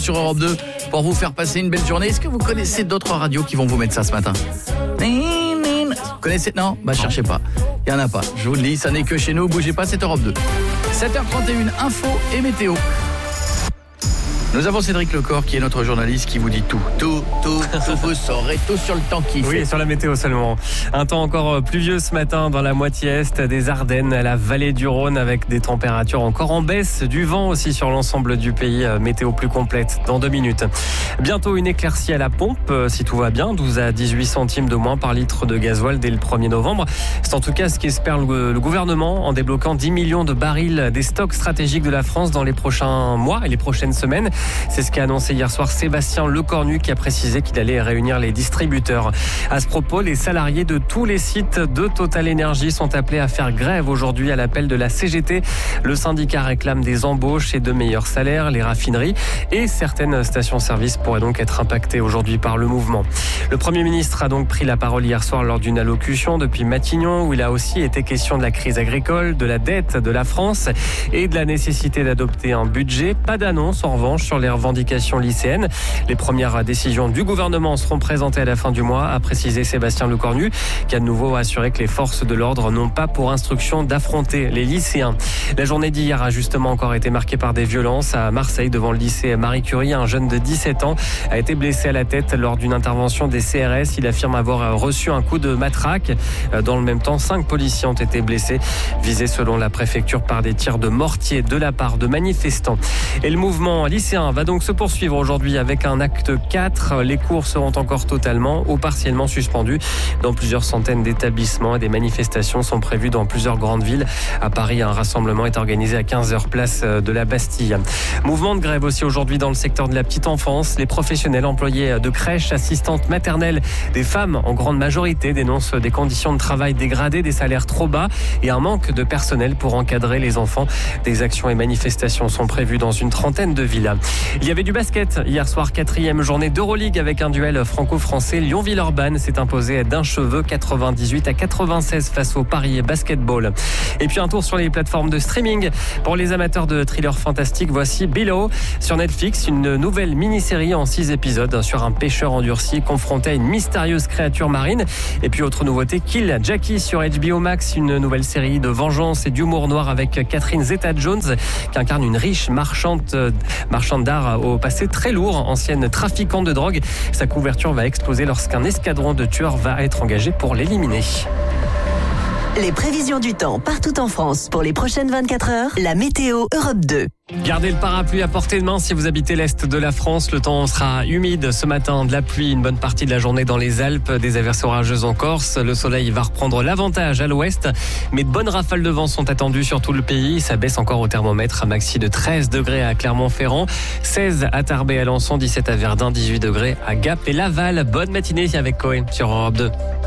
sur Europe 2 pour vous faire passer une belle journée. Est-ce que vous connaissez d'autres radios qui vont vous mettre ça ce matin ? Vous connaissez ? Non ? Cherchez pas. Il n'y en a pas. Je vous le dis, ça n'est que chez nous. Bougez pas, c'est Europe 2. 7h31, info et météo. Nous avons Cédric Lecor qui est notre journaliste qui vous dit tout. Tout, vous saurez tout sur le temps qu'il fait. Oui, sur la météo seulement. Un temps encore pluvieux ce matin dans la moitié est des Ardennes, à la vallée du Rhône, avec des températures encore en baisse, du vent aussi sur l'ensemble du pays. Météo plus complète dans 2 minutes. Bientôt une éclaircie à la pompe, si tout va bien, 12 à 18 centimes de moins par litre de gasoil dès le 1er novembre. C'est en tout cas ce qu'espère le gouvernement en débloquant 10 millions de barils des stocks stratégiques de la France dans les prochains mois et les prochaines semaines. C'est ce qu'a annoncé hier soir Sébastien Lecornu, qui a précisé qu'il allait réunir les distributeurs. À ce propos, les salariés de tous les sites de Total Energy sont appelés à faire grève aujourd'hui à l'appel de la CGT. Le syndicat réclame des embauches et de meilleurs salaires. Les raffineries et certaines stations-service pourraient donc être impactées aujourd'hui par le mouvement. Le Premier ministre a donc pris la parole hier soir lors d'une allocution depuis Matignon, où il a aussi été question de la crise agricole, de la dette de la France et de la nécessité d'adopter un budget. Pas d'annonce en revanche sur les revendications lycéennes. Les premières décisions du gouvernement seront présentées à la fin du mois, a précisé Sébastien Lecornu, qui a de nouveau assuré que les forces de l'ordre n'ont pas pour instruction d'affronter les lycéens. La journée d'hier a justement encore été marquée par des violences à Marseille devant le lycée Marie Curie. Un jeune de 17 ans a été blessé à la tête lors d'une intervention des CRS. Il affirme avoir reçu un coup de matraque. Dans le même temps, 5 policiers ont été blessés, visés selon la préfecture par des tirs de mortier de la part de manifestants. Et le mouvement lycéen va donc se poursuivre aujourd'hui avec un acte 4. Les cours seront encore totalement ou partiellement suspendus dans plusieurs centaines d'établissements et des manifestations sont prévues dans plusieurs grandes villes. À Paris, un rassemblement est organisé à 15h place de la Bastille. Mouvement de grève aussi aujourd'hui dans le secteur de la petite enfance. Les professionnels employés de crèches, assistantes maternelles, des femmes en grande majorité dénoncent des conditions de travail dégradées, des salaires trop bas et un manque de personnel pour encadrer les enfants. Des actions et manifestations sont prévues dans une trentaine de villes. Il y avait du basket hier soir, 4e journée d'Euroleague avec un duel franco-français. Lyon-Villeurbanne s'est imposé d'un cheveu 98 à 96 face au Paris Basketball. Et puis un tour sur les plateformes de streaming. Pour les amateurs de thrillers fantastiques, voici Below sur Netflix, une nouvelle mini-série en 6 épisodes sur un pêcheur endurci confronté à une mystérieuse créature marine. Et puis autre nouveauté, Kill Jackie sur HBO Max, une nouvelle série de vengeance et d'humour noir avec Catherine Zeta-Jones qui incarne une riche marchande d'art au passé très lourd, ancienne trafiquante de drogue. Sa couverture va exploser lorsqu'un escadron de tueurs va être engagé pour l'éliminer. Les prévisions du temps partout en France pour les prochaines 24 heures, la météo Europe 2. Gardez le parapluie à portée de main si vous habitez l'Est de la France. Le temps sera humide ce matin, de la pluie une bonne partie de la journée dans les Alpes, des averses orageuses en Corse. Le soleil va reprendre l'avantage à l'ouest, mais de bonnes rafales de vent sont attendues sur tout le pays. Ça baisse encore au thermomètre, à maxi de 13 degrés à Clermont-Ferrand, 16 à Tarbes et Alençon, 17 à Verdun, 18 degrés à Gap et Laval. Bonne matinée avec Coé sur Europe 2.